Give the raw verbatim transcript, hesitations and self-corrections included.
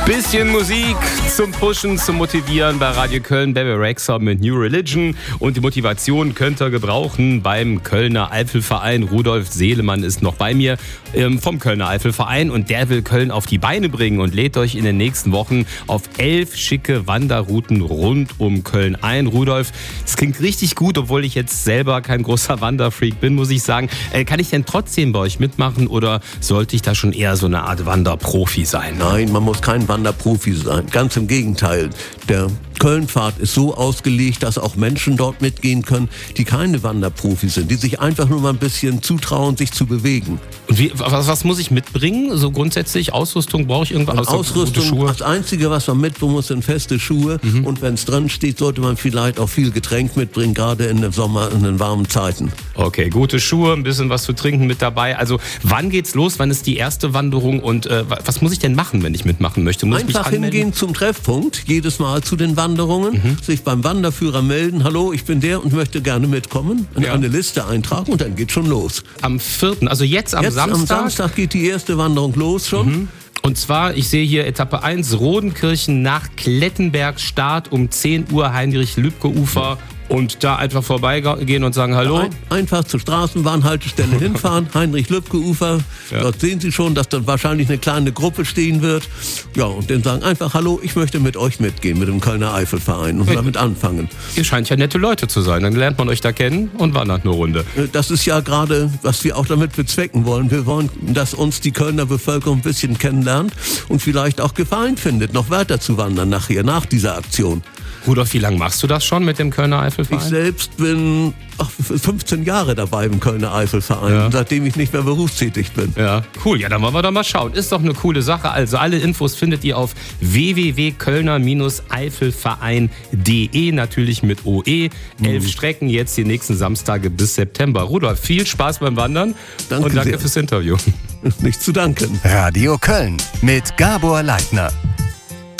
Bisschen Musik zum Pushen, zum Motivieren bei Radio Köln, Bebe Rexha mit New Religion. Und die Motivation könnt ihr gebrauchen beim Kölner Eifelverein. Rudolf Seelemann ist noch bei mir ähm, vom Kölner Eifelverein und der will Köln auf die Beine bringen und lädt euch in den nächsten Wochen auf elf schicke Wanderrouten rund um Köln ein. Rudolf, das klingt richtig gut, obwohl ich jetzt selber kein großer Wanderfreak bin, muss ich sagen. Äh, kann ich denn trotzdem bei euch mitmachen oder sollte ich da schon eher so eine Art Wanderprofi sein? Nein, man muss kein Wanderprofi sein. Ganz im Gegenteil. Der Kölnpfad ist so ausgelegt, dass auch Menschen dort mitgehen können, die keine Wanderprofis sind, die sich einfach nur mal ein bisschen zutrauen, sich zu bewegen. Und wie, was, was muss ich mitbringen? So grundsätzlich Ausrüstung brauche ich irgendwas? Also Ausrüstung, das Einzige, was man mitbringen muss, sind feste Schuhe. Mhm. Und wenn es drin steht, sollte man vielleicht auch viel Getränk mitbringen, gerade in den Sommer, in den warmen Zeiten. Okay, gute Schuhe, ein bisschen was zu trinken mit dabei. Also wann geht's los? Wann ist die erste Wanderung? Und äh, was muss ich denn machen, wenn ich mitmachen möchte? Muss Einfach ich mich anmelden? Hingehen zum Treffpunkt, jedes Mal zu den Wanderungen, mhm. sich beim Wanderführer melden. Hallo, ich bin der und möchte gerne mitkommen. In ja. eine Liste eintragen und dann geht schon los. Am vierten, also jetzt am jetzt Samstag? Am Samstag geht die erste Wanderung los schon. Mhm. Und zwar, ich sehe hier Etappe eins, Rodenkirchen nach Klettenberg, Start um zehn Uhr, Heinrich-Lübke-Ufer. Und da einfach vorbeigehen und sagen Hallo? Ein, einfach zur Straßenbahnhaltestelle hinfahren, Heinrich-Lübke-Ufer. Ja. Dort sehen Sie schon, dass dort wahrscheinlich eine kleine Gruppe stehen wird. Ja, und dann sagen einfach Hallo, ich möchte mit euch mitgehen, mit dem Kölner Eifelverein und ja. damit anfangen. Ihr scheint ja nette Leute zu sein. Dann lernt man euch da kennen und wandert eine Runde. Das ist ja gerade, was wir auch damit bezwecken wollen. Wir wollen, dass uns die Kölner Bevölkerung ein bisschen kennenlernt und vielleicht auch Gefallen findet, noch weiter zu wandern nachher, nach dieser Aktion. Rudolf, wie lange machst du das schon mit dem Kölner Eifelverein? Ich selbst bin ach, fünfzehn Jahre dabei im Kölner Eifelverein, ja. seitdem ich nicht mehr berufstätig bin. Ja, cool. Ja, dann wollen wir doch mal schauen. Ist doch eine coole Sache. Also alle Infos findet ihr auf w w w punkt kölner eifelverein punkt d e, natürlich mit O E. Mhm. Elf Strecken jetzt die nächsten Samstage bis September. Rudolf, viel Spaß beim Wandern danke und danke sehr. fürs Interview. Nicht zu danken. Radio Köln mit Gabor Leitner.